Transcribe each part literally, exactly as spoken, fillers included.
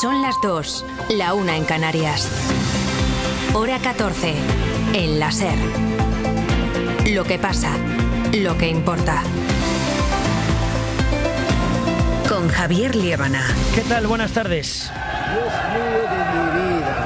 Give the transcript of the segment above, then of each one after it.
Son las dos, la una en Canarias. Hora catorce, en la SER. Lo que pasa, lo que importa. Con Javier Liébana. ¿Qué tal? Buenas tardes. Dios mío de mi vida.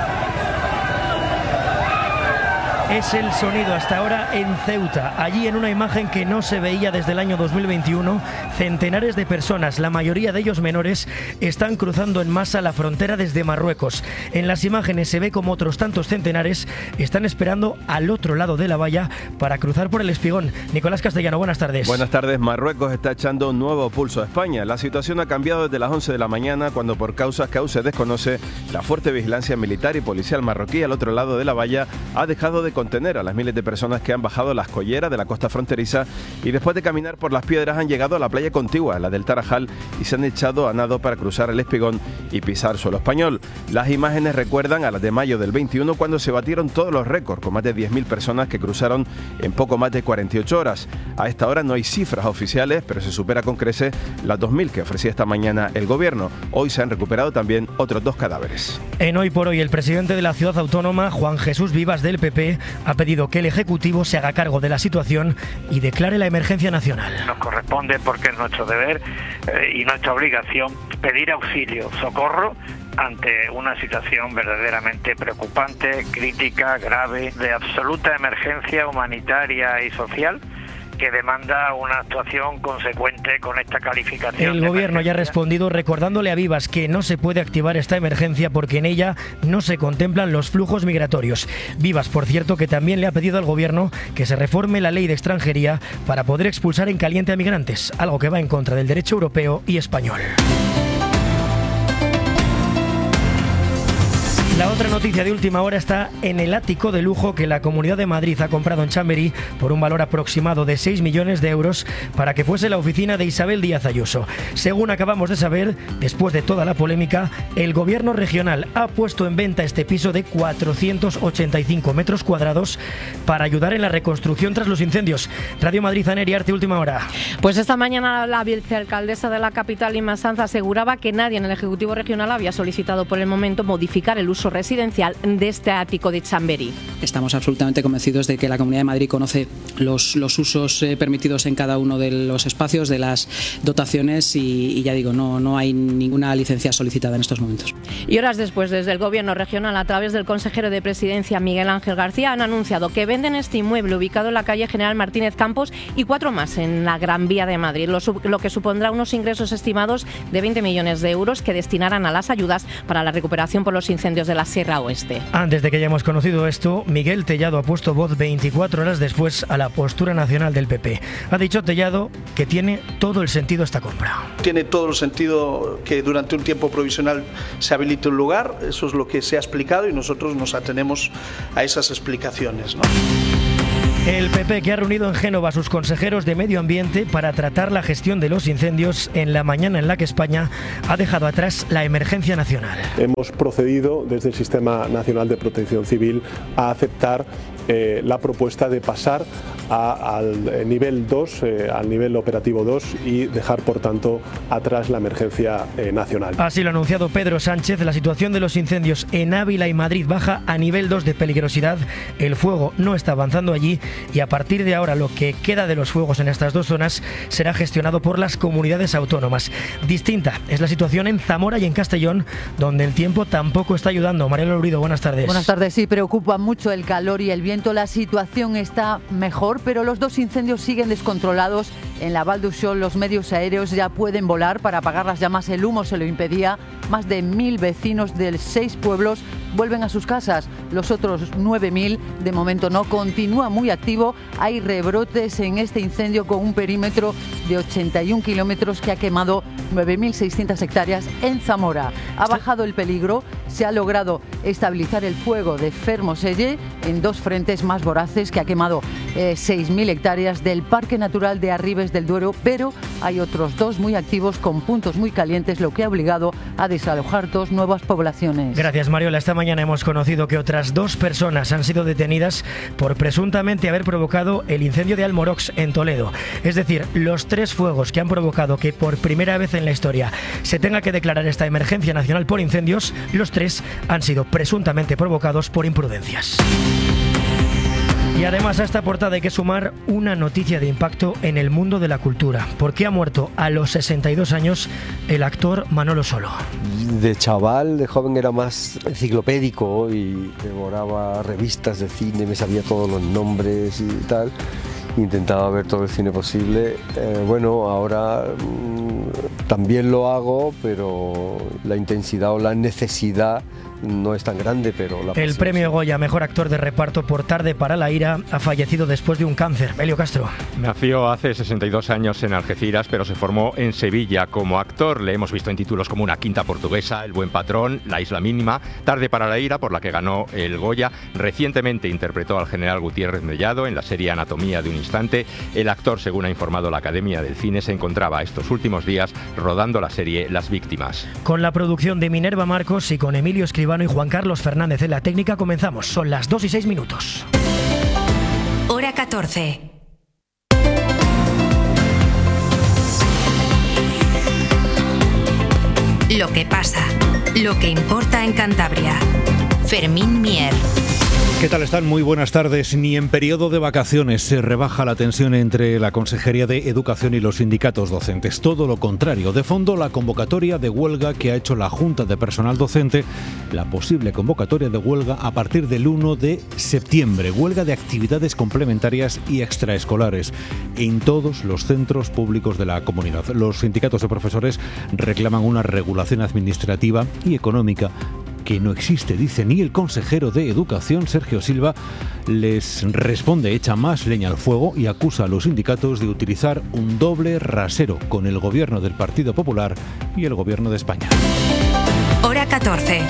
Es el sonido hasta ahora en Ceuta. Allí, en una imagen que no se veía desde el año dos mil veintiuno, centenares de personas, la mayoría de ellos menores, están cruzando en masa la frontera desde Marruecos. En las imágenes se ve como otros tantos centenares están esperando al otro lado de la valla para cruzar por el Espigón. Nicolás Castellano, buenas tardes. Buenas tardes. Marruecos está echando un nuevo pulso a España. La situación ha cambiado desde las once de la mañana, cuando por causas que aún se desconoce, la fuerte vigilancia militar y policial marroquí al otro lado de la valla ha dejado de contener a las miles de personas que han bajado las colleras de la costa fronteriza y después de caminar por las piedras han llegado a la playa contigua, la del Tarajal, y se han echado a nado para cruzar el Espigón y pisar suelo español. Las imágenes recuerdan a las de mayo del veintiuno, cuando se batieron todos los récords, con más de diez mil personas que cruzaron en poco más de cuarenta y ocho horas. A esta hora no hay cifras oficiales, pero se supera con creces las dos mil que ofrecía esta mañana el gobierno. Hoy se han recuperado también otros dos cadáveres. En Hoy por Hoy, el presidente de la ciudad autónoma, Juan Jesús Vivas, del P P, ha pedido que el Ejecutivo se haga cargo de la situación y declare la emergencia nacional. Nos corresponde, porque es nuestro deber eh, y nuestra obligación, pedir auxilio, socorro ante una situación verdaderamente preocupante, crítica, grave, de absoluta emergencia humanitaria y social, que demanda una actuación consecuente con esta calificación. El gobierno ya ha respondido recordándole a Vivas que no se puede activar esta emergencia porque en ella no se contemplan los flujos migratorios. Vivas, por cierto, que también le ha pedido al gobierno que se reforme la ley de extranjería para poder expulsar en caliente a migrantes, algo que va en contra del derecho europeo y español. La otra noticia de última hora está en el ático de lujo que la Comunidad de Madrid ha comprado en Chamberí por un valor aproximado de seis millones de euros para que fuese la oficina de Isabel Díaz Ayuso. Según acabamos de saber, después de toda la polémica, el gobierno regional ha puesto en venta este piso de cuatrocientos ochenta y cinco metros cuadrados para ayudar en la reconstrucción tras los incendios. Radio Madrid, Aneria Arte, última hora. Pues esta mañana la vicealcaldesa de la capital, Inma Sanz, aseguraba que nadie en el Ejecutivo Regional había solicitado por el momento modificar el uso residencial de este ático de Chamberí. Estamos absolutamente convencidos de que la Comunidad de Madrid conoce los, los usos eh, permitidos en cada uno de los espacios, de las dotaciones y, y ya digo, no, no hay ninguna licencia solicitada en estos momentos. Y horas después, desde el Gobierno regional, a través del consejero de Presidencia, Miguel Ángel García, han anunciado que venden este inmueble ubicado en la calle General Martínez Campos y cuatro más en la Gran Vía de Madrid, lo, lo que supondrá unos ingresos estimados de veinte millones de euros que destinarán a las ayudas para la recuperación por los incendios de la Sierra Oeste. Antes de que hayamos conocido esto, Miguel Tellado ha puesto voz veinticuatro horas después a la postura nacional del P P. Ha dicho Tellado que tiene todo el sentido esta compra. Tiene todo el sentido que durante un tiempo provisional se habilite un lugar, eso es lo que se ha explicado y nosotros nos atenemos a esas explicaciones, ¿no? El P P, que ha reunido en Génova a sus consejeros de Medio Ambiente para tratar la gestión de los incendios en la mañana en la que España ha dejado atrás la emergencia nacional. Hemos procedido desde el Sistema Nacional de Protección Civil a aceptar eh, la propuesta de pasar a, al nivel dos, eh, al nivel operativo dos y dejar por tanto atrás la emergencia eh, nacional. Así lo ha anunciado Pedro Sánchez. La situación de los incendios en Ávila y Madrid baja a nivel dos de peligrosidad. El fuego no está avanzando allí y a partir de ahora lo que queda de los fuegos en estas dos zonas será gestionado por las comunidades autónomas. Distinta es la situación en Zamora y en Castellón, donde el tiempo tampoco está ayudando. Mariela Lurido, buenas tardes. Buenas tardes. Sí, preocupa mucho el calor y el viento. La situación está mejor, pero los dos incendios siguen descontrolados. En la Val d'Uixó los medios aéreos ya pueden volar para apagar las llamas. El humo se lo impedía. Más de mil vecinos de seis pueblos vuelven a sus casas. Los otros nueve mil de momento no. Continúa muy activo. Hay rebrotes en este incendio con un perímetro de ochenta y un kilómetros que ha quemado nueve mil seiscientas hectáreas en Zamora. Ha bajado el peligro. Se ha logrado estabilizar el fuego de Fermoselle en dos frentes más voraces que ha quemado eh, seis mil hectáreas del Parque Natural de Arribes del Duero, pero hay otros dos muy activos con puntos muy calientes, lo que ha obligado a desalojar dos nuevas poblaciones. Gracias, Mariola. Esta mañana hemos conocido que otras dos personas han sido detenidas por presuntamente haber provocado el incendio de Almorox en Toledo. Es decir, los tres fuegos que han provocado que por primera vez en la historia se tenga que declarar esta emergencia nacional por incendios, los tres han sido presuntamente provocados por imprudencias. Y además a esta portada hay que sumar una noticia de impacto en el mundo de la cultura, porque ha muerto a los sesenta y dos años el actor Manolo Solo. De chaval, de joven era más enciclopédico y devoraba revistas de cine, me sabía todos los nombres y tal. Intentaba ver todo el cine posible. Eh, bueno, ahora mmm, también lo hago, pero la intensidad o la necesidad no es tan grande, pero la El premio Goya Mejor Actor de Reparto por Tarde para la Ira ha fallecido después de un cáncer. Elio Castro. Nació hace sesenta y dos años en Algeciras, pero se formó en Sevilla como actor. Le hemos visto en títulos como Una quinta portuguesa, El buen patrón, La isla mínima, Tarde para la Ira, por la que ganó el Goya. Recientemente interpretó al general Gutiérrez Mellado en la serie Anatomía de un instante. El actor, según ha informado la Academia del Cine, se encontraba estos últimos días rodando la serie Las víctimas. Con la producción de Minerva Marcos y con Emilio Escribano y Juan Carlos Fernández en la técnica comenzamos. Son las dos y seis minutos. Hora catorce. Lo que pasa, lo que importa en Cantabria. Fermín Mier. ¿Qué tal están? Muy buenas tardes. Ni en periodo de vacaciones se rebaja la tensión entre la Consejería de Educación y los sindicatos docentes. Todo lo contrario. De fondo, la convocatoria de huelga que ha hecho la Junta de Personal Docente, la posible convocatoria de huelga a partir del uno de septiembre. Huelga de actividades complementarias y extraescolares en todos los centros públicos de la comunidad. Los sindicatos de profesores reclaman una regulación administrativa y económica que no existe, dice, ni el consejero de Educación, Sergio Silva, les responde, echa más leña al fuego y acusa a los sindicatos de utilizar un doble rasero con el gobierno del Partido Popular y el gobierno de España. Hora catorce.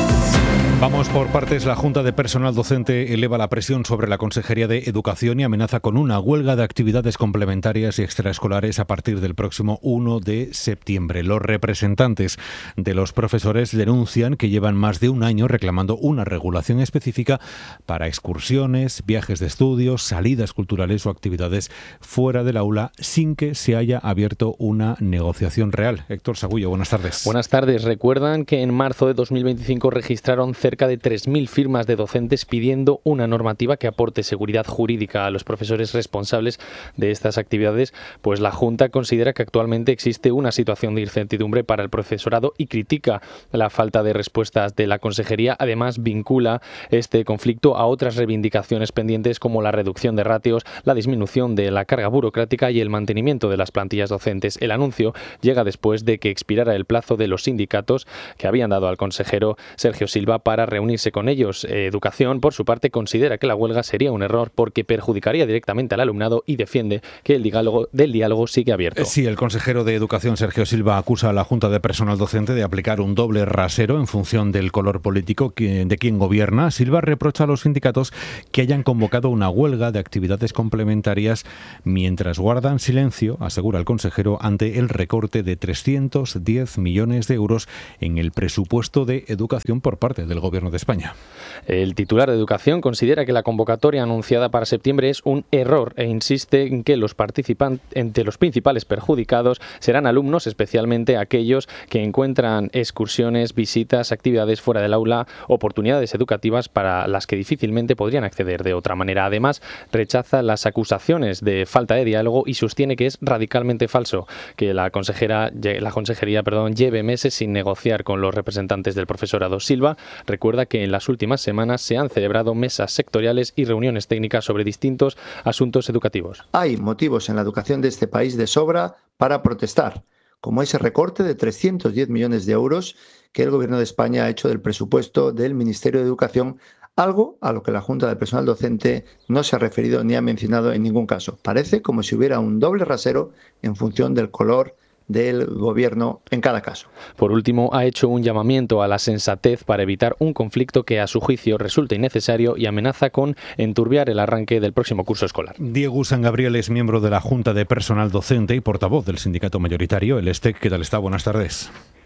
Vamos por partes. La Junta de Personal Docente eleva la presión sobre la Consejería de Educación y amenaza con una huelga de actividades complementarias y extraescolares a partir del próximo uno de septiembre. Los representantes de los profesores denuncian que llevan más de un año reclamando una regulación específica para excursiones, viajes de estudios, salidas culturales o actividades fuera del aula sin que se haya abierto una negociación real. Héctor Sagullo, buenas tardes. Buenas tardes. Recuerdan que en marzo de dos mil veinticinco registraron cerca de tres mil firmas de docentes pidiendo una normativa que aporte seguridad jurídica a los profesores responsables de estas actividades, pues la Junta considera que actualmente existe una situación de incertidumbre para el profesorado y critica la falta de respuestas de la Consejería. Además, vincula este conflicto a otras reivindicaciones pendientes como la reducción de ratios, la disminución de la carga burocrática y el mantenimiento de las plantillas docentes. El anuncio llega después de que expirara el plazo de los sindicatos que habían dado al consejero Sergio Silva para reunirse con ellos. Educación, por su parte, considera que la huelga sería un error porque perjudicaría directamente al alumnado y defiende que el diálogo del diálogo sigue abierto. Sí, el consejero de Educación, Sergio Silva, acusa a la Junta de Personal Docente de aplicar un doble rasero en función del color político de quien gobierna. Silva reprocha a los sindicatos que hayan convocado una huelga de actividades complementarias mientras guardan silencio, asegura el consejero, ante el recorte de trescientos diez millones de euros en el presupuesto de educación por parte del Gobierno de España. El titular de Educación considera que la convocatoria anunciada para septiembre es un error e insiste en que los participantes, entre los principales perjudicados serán alumnos, especialmente aquellos que encuentran excursiones, visitas, actividades fuera del aula, oportunidades educativas para las que difícilmente podrían acceder de otra manera. Además, rechaza las acusaciones de falta de diálogo y sostiene que es radicalmente falso que la consejera, la consejería, perdón, lleve meses sin negociar con los representantes del profesorado. Silva recuerda que en las últimas semanas se han celebrado mesas sectoriales y reuniones técnicas sobre distintos asuntos educativos. Hay motivos en la educación de este país de sobra para protestar, como ese recorte de trescientos diez millones de euros que el Gobierno de España ha hecho del presupuesto del Ministerio de Educación, algo a lo que la Junta de Personal Docente no se ha referido ni ha mencionado en ningún caso. Parece como si hubiera un doble rasero en función del color del gobierno en cada caso. Por último, ha hecho un llamamiento a la sensatez para evitar un conflicto que a su juicio resulta innecesario y amenaza con enturbiar el arranque del próximo curso escolar. Diego San Gabriel es miembro de la Junta de Personal Docente y portavoz del sindicato mayoritario, el ESTEC. ¿Qué tal está? Buenas tardes.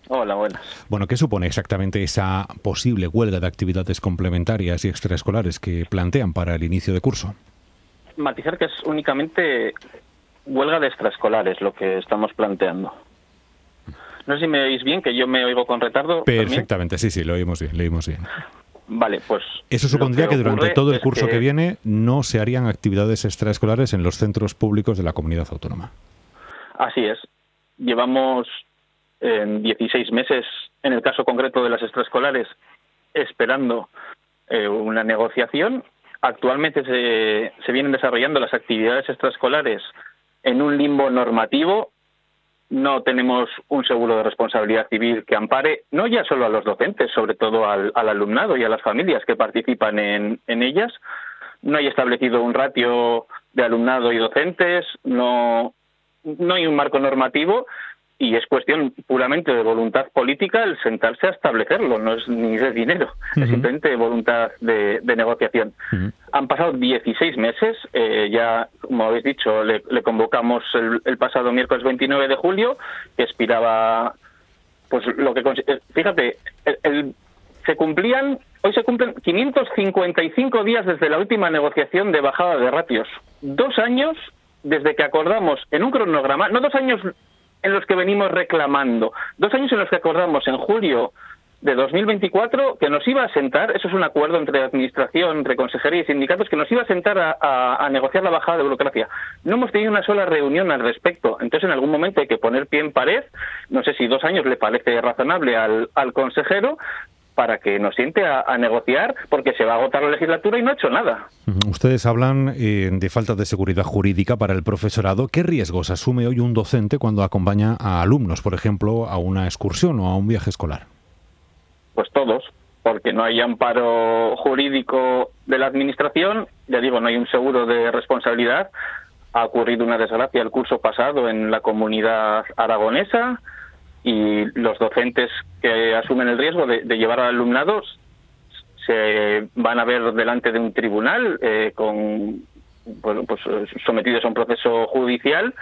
Hola, buenas. Bueno, ¿qué supone exactamente esa posible huelga de actividades complementarias y extraescolares que plantean para el inicio de curso? Matizar que es únicamente huelga de extraescolares lo que estamos planteando. No sé si me oís bien, que yo me oigo con retardo. Perfectamente, ¿también? sí, sí, lo oímos bien, lo oímos bien. Vale, pues... Eso supondría que, que durante todo el curso que... que viene no se harían actividades extraescolares en los centros públicos de la comunidad autónoma. Así es. Llevamos eh, dieciséis meses, en el caso concreto de las extraescolares, esperando eh, una negociación. Actualmente se, se vienen desarrollando las actividades extraescolares en un limbo normativo. No tenemos un seguro de responsabilidad civil que ampare, no ya solo a los docentes, sobre todo al, al alumnado y a las familias que participan en, en ellas. No hay establecido un ratio de alumnado y docentes, no, no hay un marco normativo y es cuestión puramente de voluntad política el sentarse a establecerlo, no es ni de dinero, uh-huh. es simplemente voluntad de, de negociación. Uh-huh. Han pasado dieciséis meses, eh, ya, como habéis dicho, le, le convocamos el, el pasado miércoles veintinueve de julio, que expiraba, pues lo que... Fíjate, el, el, se cumplían, hoy se cumplen quinientos cincuenta y cinco días desde la última negociación de bajada de ratios. Dos años desde que acordamos en un cronograma, no dos años en los que venimos reclamando, dos años en los que acordamos en julio de dos mil veinticuatro que nos iba a sentar, eso es un acuerdo entre administración, entre consejería y sindicatos, que nos iba a sentar a, a, a negociar la bajada de burocracia. No hemos tenido una sola reunión al respecto. Entonces, en algún momento hay que poner pie en pared. No sé si dos años le parece razonable al, al consejero para que nos siente a, a negociar, porque se va a agotar la legislatura y no ha hecho nada. Ustedes hablan eh, de falta de seguridad jurídica para el profesorado. ¿Qué riesgos asume hoy un docente cuando acompaña a alumnos, por ejemplo, a una excursión o a un viaje escolar? Pues todos, porque no hay amparo jurídico de la administración, ya digo, no hay un seguro de responsabilidad. Ha ocurrido una desgracia el curso pasado en la comunidad aragonesa, y los docentes que asumen el riesgo de, de llevar al alumnado se van a ver delante de un tribunal eh, con bueno, pues sometidos a un proceso judicial.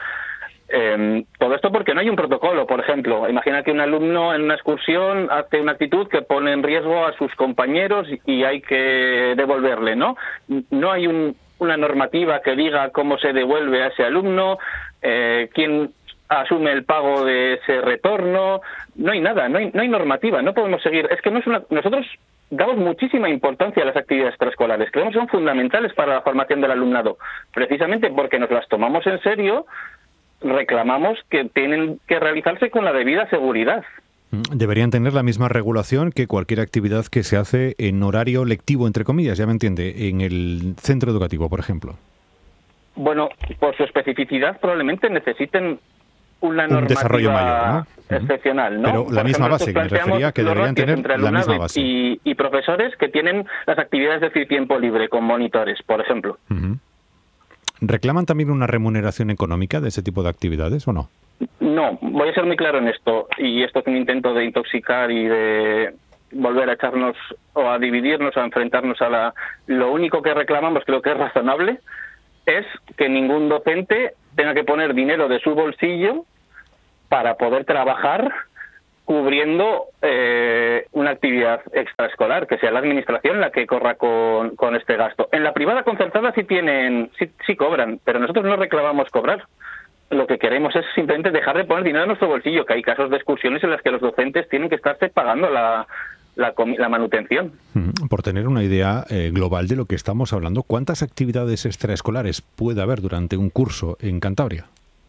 Eh, todo esto porque no hay un protocolo. Por ejemplo, imagina que un alumno en una excursión hace una actitud que pone en riesgo a sus compañeros y hay que devolverle, ¿no? No hay un, una normativa que diga cómo se devuelve a ese alumno, eh, quién asume el pago de ese retorno. No hay nada, no hay, no hay normativa, no podemos seguir. Es que no es una, nosotros damos muchísima importancia a las actividades extraescolares, creemos que son fundamentales para la formación del alumnado, precisamente porque nos las tomamos en serio. Reclamamos que tienen que realizarse con la debida seguridad. Deberían tener la misma regulación que cualquier actividad que se hace en horario lectivo, entre comillas, ya me entiende, en el centro educativo, por ejemplo. Bueno, por su especificidad probablemente necesiten una un normativa desarrollo mayor, ¿no? excepcional, ¿no? Pero la por misma ejemplo, base, que me refería que deberían tener entre la misma alumnado base. Y, y profesores que tienen las actividades de tiempo libre con monitores, por ejemplo. Uh-huh. ¿Reclaman también una remuneración económica de ese tipo de actividades o no? No, voy a ser muy claro en esto, y esto es un intento de intoxicar y de volver a echarnos o a dividirnos, a enfrentarnos a la... Lo único que reclamamos, creo que es razonable, es que ningún docente tenga que poner dinero de su bolsillo para poder trabajar cubriendo eh, una actividad extraescolar, que sea la administración la que corra con, con este gasto. En la privada concertada sí tienen, sí, sí cobran, pero nosotros no reclamamos cobrar. Lo que queremos es simplemente dejar de poner dinero en nuestro bolsillo, que hay casos de excursiones en las que los docentes tienen que estarse pagando la, la, la manutención. Por tener una idea eh, global de lo que estamos hablando, ¿cuántas actividades extraescolares puede haber durante un curso en Cantabria?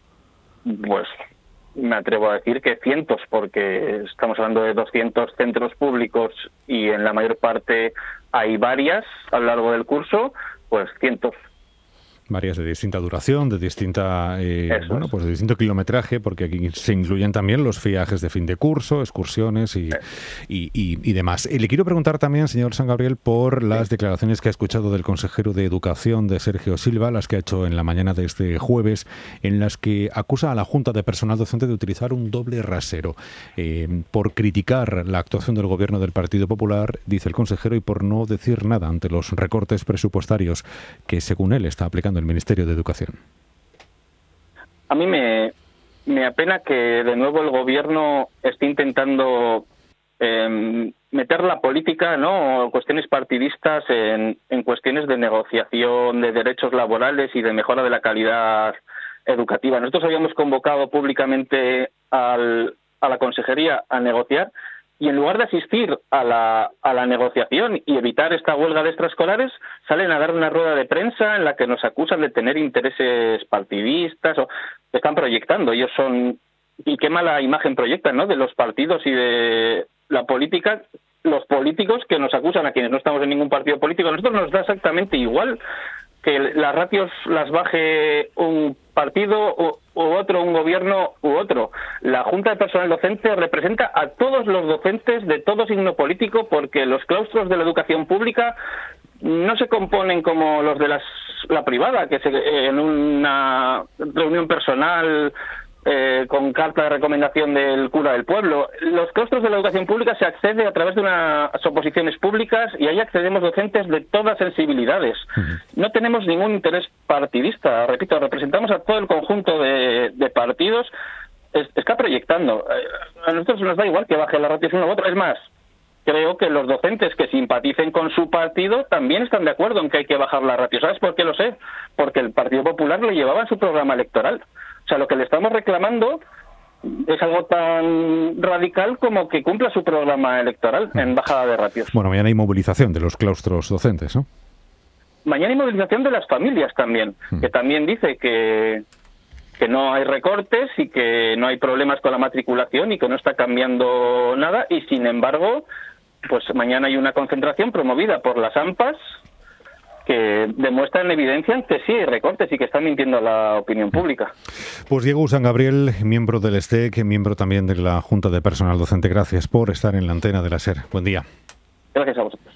Pues me atrevo a decir que cientos, porque estamos hablando de doscientos centros públicos y en la mayor parte hay varias a lo largo del curso, pues cientos. Varias de distinta duración, de distinta eh, bueno, pues de distinto kilometraje, porque aquí se incluyen también los viajes de fin de curso, excursiones y, y, y, y demás. Y le quiero preguntar también, señor San Gabriel, por las sí. declaraciones que ha escuchado del consejero de Educación, de Sergio Silva, las que ha hecho en la mañana de este jueves, en las que acusa a la Junta de Personal Docente de utilizar un doble rasero eh, por criticar la actuación del gobierno del Partido Popular, dice el consejero, y por no decir nada ante los recortes presupuestarios que, según él, está aplicando el Ministerio de Educación. A mí me, me apena que de nuevo el gobierno esté intentando eh, meter la política, ¿no?, o cuestiones partidistas en, en cuestiones de negociación, de derechos laborales y de mejora de la calidad educativa. Nosotros habíamos convocado públicamente al, a la consejería a negociar, y en lugar de asistir a la, a la negociación y evitar esta huelga de extraescolares, salen a dar una rueda de prensa en la que nos acusan de tener intereses partidistas, o están proyectando. Ellos son... Y qué mala imagen proyectan, ¿no?, de los partidos y de la política, los políticos que nos acusan a quienes no estamos en ningún partido político. A nosotros nos da exactamente igual que las ratios las baje un partido u, u otro, un gobierno u otro. La Junta de Personal Docente representa a todos los docentes de todo signo político, porque los claustros de la educación pública no se componen como los de las, la privada, que se, en una reunión personal eh, con carta de recomendación del cura del pueblo. Los claustros de la educación pública se accede a través de unas oposiciones públicas, y ahí accedemos docentes de todas sensibilidades. No tenemos ningún interés partidista, repito, representamos a todo el conjunto de, de partidos. Es, está proyectando. A nosotros nos da igual que baje la ratio uno u otro. Es más, creo que los docentes que simpaticen con su partido también están de acuerdo en que hay que bajar la ratio. ¿Sabes por qué lo sé? Porque el Partido Popular lo llevaba en su programa electoral. O sea, lo que le estamos reclamando es algo tan radical como que cumpla su programa electoral en bajada de ratios. Bueno, mañana hay movilización de los claustros docentes, ¿no? Mañana hay movilización de las familias también, mm. que también dice que, que no hay recortes y que no hay problemas con la matriculación y que no está cambiando nada, y sin embargo, pues mañana hay una concentración promovida por las AMPAs que demuestran, evidencian que sí hay recortes y que están mintiendo a la opinión pública. Pues Diego San Gabriel, miembro del S T E C, miembro también de la Junta de Personal Docente, gracias por estar en la antena de la SER. Buen día. Gracias a vosotros.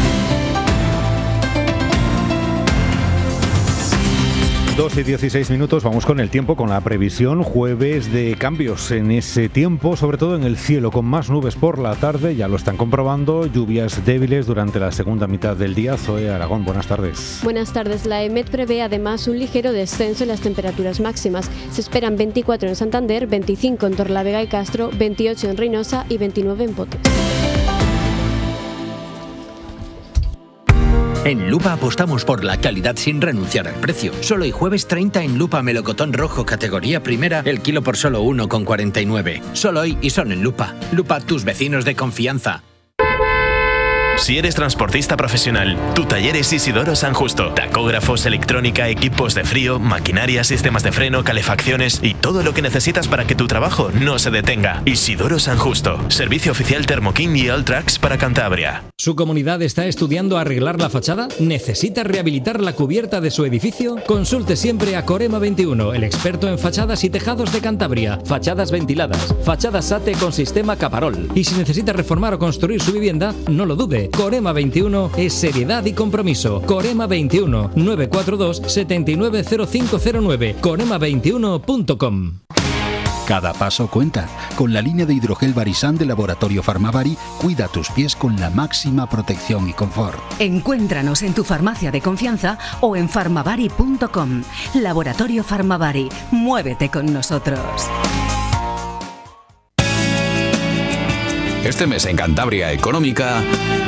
dos y dieciséis minutos, vamos con el tiempo, con la previsión. Jueves de cambios en ese tiempo, sobre todo en el cielo, con más nubes por la tarde, ya lo están comprobando, lluvias débiles durante la segunda mitad del día. Zoe Aragón, buenas tardes. Buenas tardes. La EMET prevé además un ligero descenso en las temperaturas máximas. Se esperan veinticuatro en Santander, veinticinco en Torlavega y Castro, veintiocho en Reynosa y veintinueve en Potes. En Lupa apostamos por la calidad sin renunciar al precio. Solo hoy jueves treinta en Lupa melocotón rojo categoría primera, el kilo por solo uno con cuarenta y nueve. Solo hoy y son en Lupa. Lupa, tus vecinos de confianza. Si eres transportista profesional, tu taller es Isidoro San Justo. Tacógrafos, electrónica, equipos de frío, maquinaria, sistemas de freno, calefacciones y todo lo que necesitas para que tu trabajo no se detenga. Isidoro San Justo. Servicio oficial Thermoking y Alltrax para Cantabria. ¿Su comunidad está estudiando arreglar la fachada? ¿Necesita rehabilitar la cubierta de su edificio? Consulte siempre a Corema veintiuno, el experto en fachadas y tejados de Cantabria. Fachadas ventiladas, fachadas SATE con sistema Caparol. Y si necesita reformar o construir su vivienda, no lo dude. Corema veintiuno es seriedad y compromiso. Corema veintiuno, nueve cuatro dos, siete nueve cero cinco cero nueve. corema veintiuno punto com. Cada paso cuenta. Con la línea de hidrogel Barisan de Laboratorio Farmavari, cuida tus pies con la máxima protección y confort. Encuéntranos en tu farmacia de confianza o en farmavari punto com. Laboratorio Farmavari. Muévete con nosotros. Este mes en Cantabria Económica,